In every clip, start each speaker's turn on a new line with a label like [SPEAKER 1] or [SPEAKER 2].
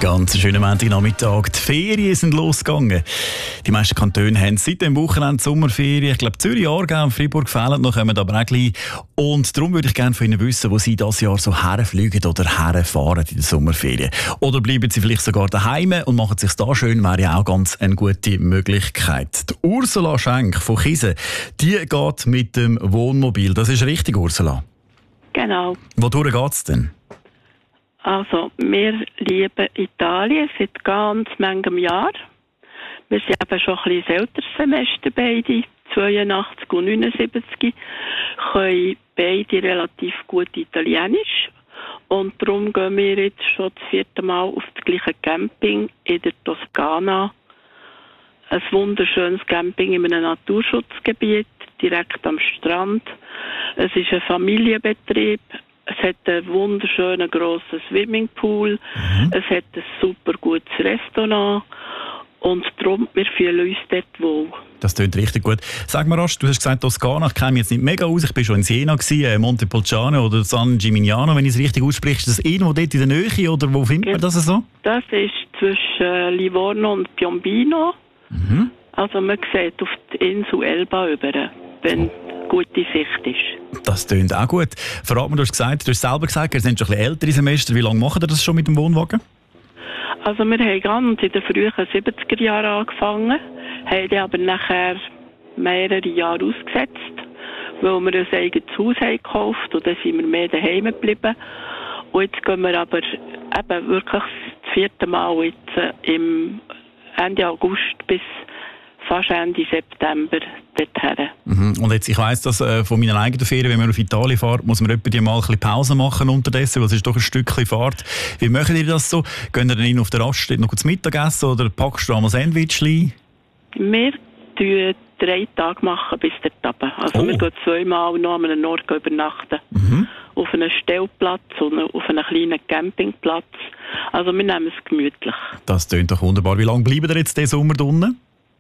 [SPEAKER 1] Ganz schönen Montagnachmittag. Die Ferien sind losgegangen. Die meisten Kantone haben seit dem Wochenende Sommerferien. Ich glaube, Zürich, Aargau und Freiburg fehlen noch, kommen aber auch gleich. Und darum würde ich gerne von Ihnen wissen, wo Sie dieses Jahr so herfliegen oder herfahren in den Sommerferien. Oder bleiben Sie vielleicht sogar daheim und machen es sich da schön, wäre ja auch ganz eine gute Möglichkeit. Die Ursula Schenk von Chise, die geht mit dem Wohnmobil. Das ist richtig, Ursula?
[SPEAKER 2] Genau.
[SPEAKER 1] Wodurch geht es denn?
[SPEAKER 2] Also, wir lieben Italien seit ganz manchem Jahr. Wir sind eben schon ein bisschen älteres Semester beide, 82 und 79, können beide relativ gut Italienisch. Und darum gehen wir jetzt schon das 4. Mal auf das gleiche Camping in der Toskana. Ein wunderschönes Camping in einem Naturschutzgebiet, direkt am Strand. Es ist ein Familienbetrieb. Es hat einen wunderschönen grossen Swimmingpool. Es hat ein super gutes Restaurant. Und darum, wir fühlen uns dort wohl.
[SPEAKER 1] Das klingt richtig gut. Sag mal rasch, du hast gesagt, Toskana, ich kenne mich jetzt nicht mega aus. Ich war schon in Siena, Montepulciano oder San Gimignano, wenn ich es richtig ausspreche. Ist das irgendwo dort in der Nähe oder wo findet man das so?
[SPEAKER 2] Das ist zwischen Livorno und Piombino. Also man sieht auf die Insel Elba über, wenn gute Sicht ist.
[SPEAKER 1] Das klingt auch gut. Verrat mir, du hast selber gesagt, ihr seid schon ein bisschen ältere Semester. Wie lange macht ihr das schon mit dem Wohnwagen?
[SPEAKER 2] Also wir haben ganz in den frühen 70er Jahren angefangen, haben dann aber nachher mehrere Jahre ausgesetzt, weil wir ein eigenes Haus haben gekauft und dann sind wir mehr daheim geblieben. Und jetzt gehen wir aber eben wirklich das 4. Mal jetzt im Ende August bis fast Ende September dorthin.
[SPEAKER 1] Und jetzt, ich weiss das von meinen eigenen Ferien, wenn man auf Italien fährt, muss man etwa mal ein bisschen Pause machen unterdessen, weil es ist doch ein Stückchen Fahrt. Wie macht ihr das so? Gehen ihr dann auf der Raststätte noch kurz Mittagessen oder packst du einmal Sandwichli?
[SPEAKER 2] Wir machen 3 Tage machen bis dort runter. Also wir gehen 2 Mal noch an einem Ort übernachten. Auf einem Stellplatz und auf einem kleinen Campingplatz. Also wir nehmen es gemütlich. Das
[SPEAKER 1] klingt doch wunderbar. Wie lange bleiben ihr jetzt diesen Sommer drinnen?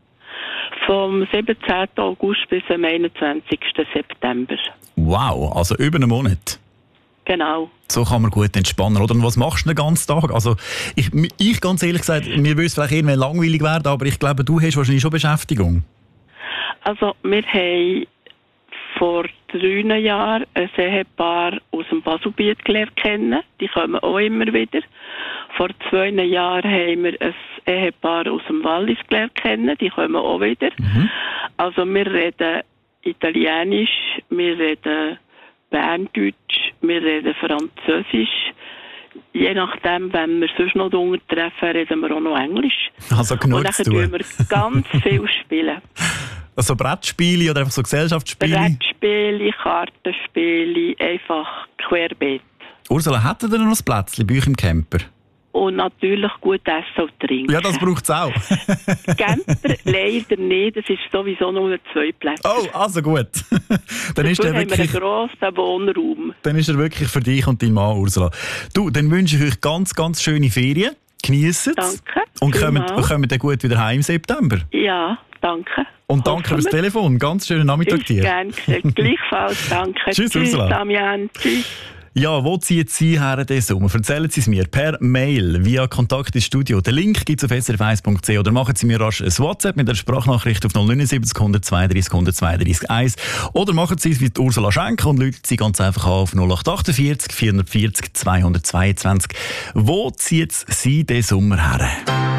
[SPEAKER 2] Vom 17. August bis am 21. September.
[SPEAKER 1] Wow, also über einen Monat.
[SPEAKER 2] Genau.
[SPEAKER 1] So kann man gut entspannen, oder? Und was machst du den ganzen Tag? Also ich ganz ehrlich gesagt, mir würde es vielleicht irgendwann langweilig werden, aber ich glaube, du hast wahrscheinlich schon Beschäftigung.
[SPEAKER 2] Also wir haben vor 3 Jahren ein Ehepaar aus dem Baselbiet gelernt kennen. Die kommen auch immer wieder. Vor 2 Jahren haben wir ein Ehepaar aus dem Wallis gelernt kennen. Die kommen auch wieder. Also wir reden Italienisch, wir reden Berndeutsch, wir reden Französisch. Je nachdem, wenn wir sonst noch drunter treffen, reden wir auch noch Englisch.
[SPEAKER 1] Also genug
[SPEAKER 2] und dann
[SPEAKER 1] zu tun.
[SPEAKER 2] tun wir ganz viel spielen.
[SPEAKER 1] Also Brettspiele oder einfach so Gesellschaftsspiele?
[SPEAKER 2] Brettspiele, Kartenspiele, einfach querbeet.
[SPEAKER 1] Ursula, hättet ihr noch ein Plätzchen bei euch im Camper?
[SPEAKER 2] Und natürlich gut essen und trinken.
[SPEAKER 1] Ja, das braucht es auch.
[SPEAKER 2] Camper leider nicht, das ist sowieso nur 2 Plätze.
[SPEAKER 1] Oh, also gut. Dann ist der wirklich,
[SPEAKER 2] haben wir einen grossen Wohnraum.
[SPEAKER 1] Dann ist er wirklich für dich und deinen Mann, Ursula. Du, dann wünsche ich euch ganz, ganz schöne Ferien. Geniessen es.
[SPEAKER 2] Danke.
[SPEAKER 1] Und kommen dann gut wieder heim im September.
[SPEAKER 2] Ja, danke.
[SPEAKER 1] Und danke fürs Telefon. Ganz schönen Nachmittag dir.
[SPEAKER 2] Gerne. Gleichfalls, danke.
[SPEAKER 1] Tschüss, Ursula.
[SPEAKER 2] Damian. Tschüss.
[SPEAKER 1] Ja, wo zieht Sie her diesen Sommer? Erzählen Sie es mir per Mail via Kontakt ins Studio. Den Link gibt es auf srf1.ch oder machen Sie mir rasch ein WhatsApp mit der Sprachnachricht auf 079 132 132 1 oder machen Sie es wie Ursula Schenk und rufen Sie ganz einfach an auf 0848 440 222. Wo zieht Sie diesen Sommer her?